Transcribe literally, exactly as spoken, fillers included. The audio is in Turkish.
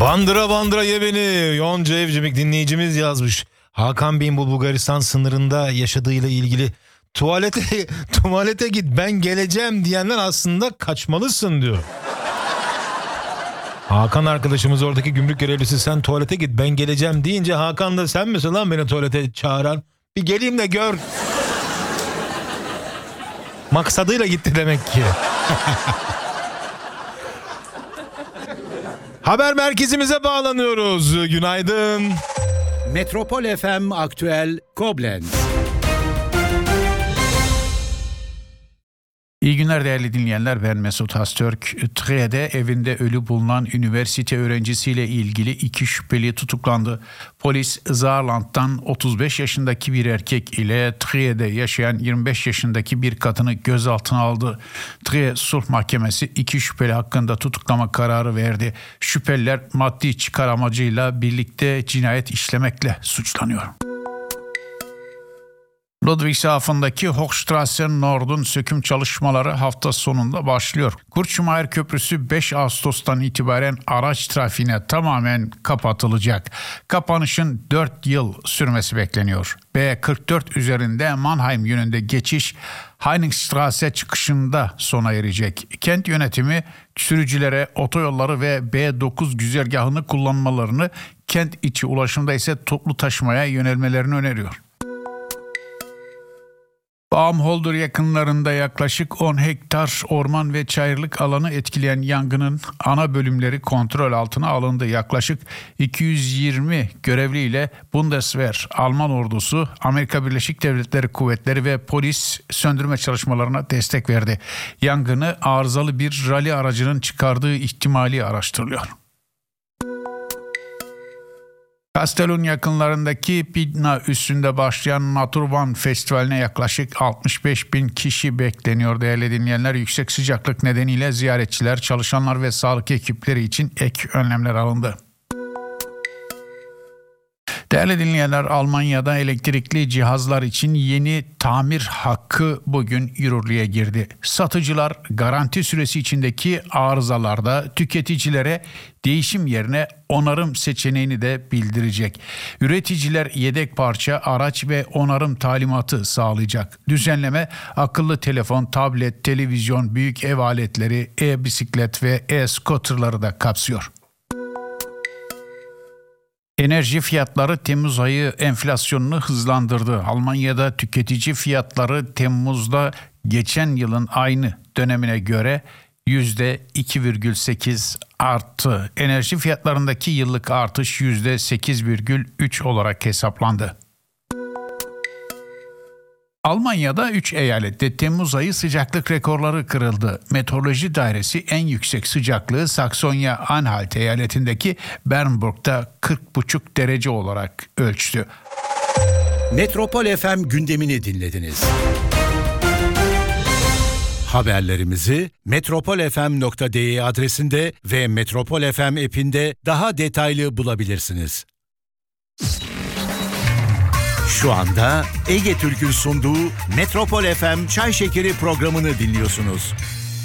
Bandıra bandıra ye beni. Yonca Evcimik dinleyicimiz yazmış. Hakan Bey'in bu Bulgaristan sınırında yaşadığıyla ilgili tuvalete tuvalete git ben geleceğim diyenler aslında kaçmalısın diyor. Hakan arkadaşımız oradaki gümrük görevlisi, sen tuvalete git ben geleceğim deyince Hakan da sen misin lan beni tuvalete çağıran? Bir geleyim de gör. Maksadıyla gitti demek ki. Haber merkezimize bağlanıyoruz. Günaydın. Metropol F M Aktüel Koblenz. İyi günler değerli dinleyenler, ben Mesut Hastürk. Triye'de evinde ölü bulunan üniversite öğrencisiyle ilgili iki şüpheli tutuklandı. Polis Saarland'dan otuz beş yaşındaki bir erkek ile Triye'de yaşayan yirmi beş yaşındaki bir kadını gözaltına aldı. Triye Sulh Mahkemesi iki şüpheli hakkında tutuklama kararı verdi. Şüpheliler maddi çıkar amacıyla birlikte cinayet işlemekle suçlanıyor. Ludwigshafen'daki Hochstrasse Nord'un söküm çalışmaları hafta sonunda başlıyor. Kurt-Schumacher Köprüsü beş Ağustos'tan itibaren araç trafiğine tamamen kapatılacak. Kapanışın dört yıl sürmesi bekleniyor. B kırk dört üzerinde Mannheim yönünde geçiş Heiningstrasse çıkışında sona erecek. Kent yönetimi sürücülere otoyolları ve B dokuz güzergahını kullanmalarını, kent içi ulaşımda ise toplu taşımaya yönelmelerini öneriyor. Baumholder yakınlarında yaklaşık on hektar orman ve çayırlık alanı etkileyen yangının ana bölümleri kontrol altına alındı. Yaklaşık iki yüz yirmi görevliyle Bundeswehr, Alman ordusu, Amerika Birleşik Devletleri kuvvetleri ve polis söndürme çalışmalarına destek verdi. Yangını arızalı bir rally aracının çıkardığı ihtimali araştırılıyor. Castellon yakınlarındaki Pidna üssünde başlayan Naturban Festivali'ne yaklaşık altmış beş bin kişi bekleniyor değerli dinleyenler. Yüksek sıcaklık nedeniyle ziyaretçiler, çalışanlar ve sağlık ekipleri için ek önlemler alındı. Değerli dinleyenler, Almanya'da elektrikli cihazlar için yeni tamir hakkı bugün yürürlüğe girdi. Satıcılar garanti süresi içindeki arızalarda tüketicilere değişim yerine onarım seçeneğini de bildirecek. Üreticiler yedek parça, araç ve onarım talimatı sağlayacak. Düzenleme akıllı telefon, tablet, televizyon, büyük ev aletleri, e-bisiklet ve e-scooterları da kapsıyor. Enerji fiyatları Temmuz ayı enflasyonunu hızlandırdı. Almanya'da tüketici fiyatları Temmuz'da geçen yılın aynı dönemine göre yüzde iki virgül sekiz arttı. Enerji fiyatlarındaki yıllık artış yüzde sekiz virgül üç olarak hesaplandı. Almanya'da üç eyalette Temmuz ayı sıcaklık rekorları kırıldı. Meteoroloji Dairesi en yüksek sıcaklığı Saksonya-Anhalt eyaletindeki Bernburg'da kırk buçuk derece olarak ölçtü. Metropol F M gündemini dinlediniz. Haberlerimizi metropol f m nokta d e adresinde ve Metropol F M app'inde daha detaylı bulabilirsiniz. Şu anda Ege Türk'ün sunduğu Metropol F M Çay Şekeri programını dinliyorsunuz.